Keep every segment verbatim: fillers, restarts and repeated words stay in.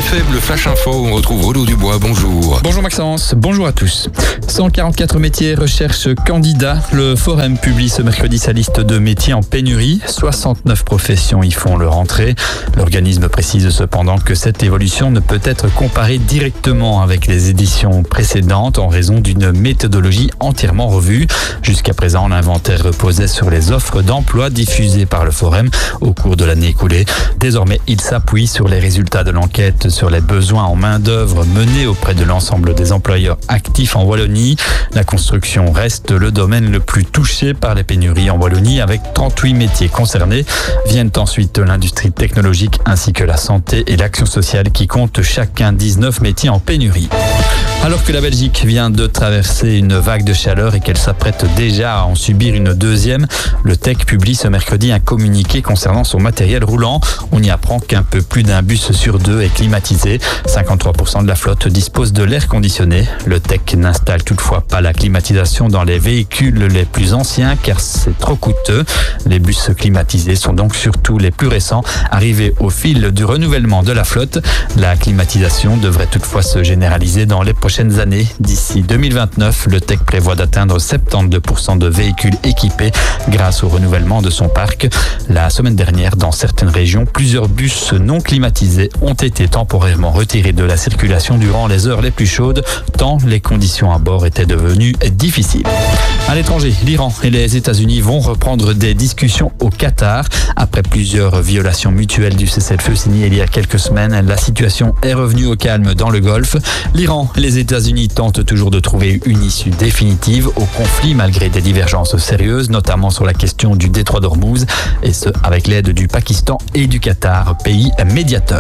F M, le Flash Info, on retrouve Renaud Dubois, bonjour. Bonjour Maxence, bonjour à tous. cent quarante-quatre métiers recherche candidats. Le Forum publie ce mercredi sa liste de métiers en pénurie. soixante-neuf professions y font leur entrée. L'organisme précise cependant que cette évolution ne peut être comparée directement avec les éditions précédentes en raison d'une méthodologie entièrement revue. Jusqu'à présent, l'inventaire reposait sur les offres d'emploi diffusées par le Forum au cours de l'année écoulée. Désormais, il s'appuie sur les résultats de l'enquête sur les besoins en main-d'œuvre menée auprès de l'ensemble des employeurs actifs en Wallonie. La construction reste le domaine le plus touché par les pénuries en Wallonie, avec trente-huit métiers concernés. Viennent ensuite l'industrie technologique ainsi que la santé et l'action sociale qui comptent chacun dix-neuf métiers en pénurie. Alors que la Belgique vient de traverser une vague de chaleur et qu'elle s'apprête déjà à en subir une deuxième, le T E C publie ce mercredi un communiqué concernant son matériel roulant. On y apprend qu'un peu plus d'un bus sur deux est climatisé. cinquante-trois pour cent de la flotte dispose de l'air conditionné. Le T E C n'installe toutefois pas la climatisation dans les véhicules les plus anciens car c'est trop coûteux. Les bus climatisés sont donc surtout les plus récents, arrivés au fil du renouvellement de la flotte. La climatisation devrait toutefois se généraliser dans les prochaines années. D'ici deux mille vingt-neuf, le T E C prévoit d'atteindre soixante-douze pour cent de véhicules équipés grâce au renouvellement de son parc. La semaine dernière, dans certaines régions, plusieurs bus non climatisés ont été temporairement retirés de la circulation durant les heures les plus chaudes, tant les conditions à bord étaient devenues difficiles. À l'étranger, l'Iran et les États-Unis vont reprendre des discussions au Qatar. Après plusieurs violations mutuelles du cessez-le-feu signé il y a quelques semaines, la situation est revenue au calme dans le Golfe. L'Iran et les États-Unis tentent toujours de trouver une issue définitive au conflit malgré des divergences sérieuses, notamment sur la question du détroit d'Ormuz, et ce avec l'aide du Pakistan et du Qatar, pays médiateurs.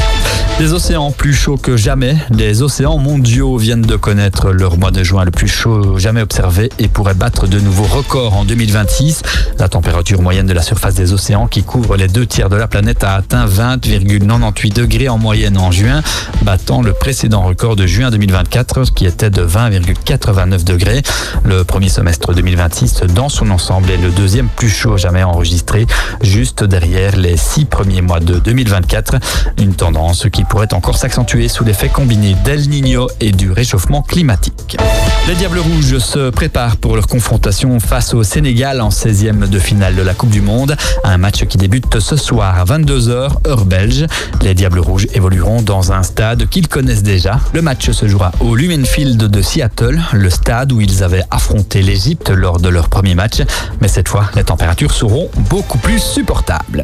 Des océans plus chauds que jamais. Les océans mondiaux viennent de connaître leur mois de juin le plus chaud jamais observé et pourraient battre de nouveaux records en deux mille vingt-six. La température moyenne de la surface des océans qui couvre les deux tiers de la planète a atteint vingt virgule quatre-vingt-dix degrés en moyenne en juin, battant le précédent record de juin deux mille vingt-quatre qui était de vingt virgule quatre-vingt-neuf degrés. Le premier semestre deux mille vingt-six dans son ensemble est le deuxième plus chaud jamais enregistré, juste derrière les six premiers mois de deux mille vingt-quatre. Une tendance qui pourrait encore s'accentuer sous l'effet combiné d'El Niño et du réchauffement climatique. Les Diables Rouges se préparent pour leur confrontation face au Sénégal en seizième de finale de la Coupe du Monde. Un match qui débute ce soir à vingt-deux heures, heure belge. Les Diables Rouges évolueront dans un stade qu'ils connaissent déjà. Le match se jouera au Lumen Field de Seattle, le stade où ils avaient affronté l'Égypte lors de leur premier match. Mais cette fois, les températures seront beaucoup plus supportables.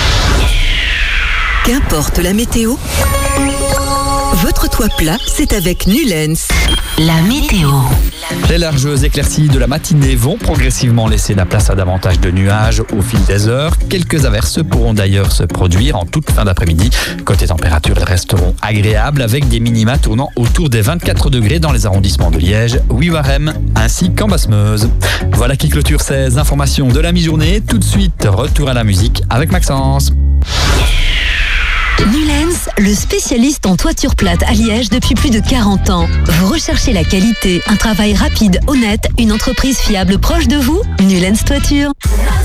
Qu'importe la météo, votre toit plat, c'est avec Nulens. La météo. Les larges éclaircies de la matinée vont progressivement laisser la place à davantage de nuages au fil des heures. Quelques averses pourront d'ailleurs se produire en toute fin d'après-midi. Côté température, elles resteront agréables avec des minima tournant autour des vingt-quatre degrés dans les arrondissements de Liège, Wivarem ainsi qu'en Basse-Meuse. Voilà qui clôture ces informations de la mi-journée. Tout de suite, retour à la musique avec Maxence. Nulens, le spécialiste en toiture plate à Liège depuis plus de quarante ans. Vous recherchez la qualité, un travail rapide, honnête, une entreprise fiable proche de vous? Nulens Toiture.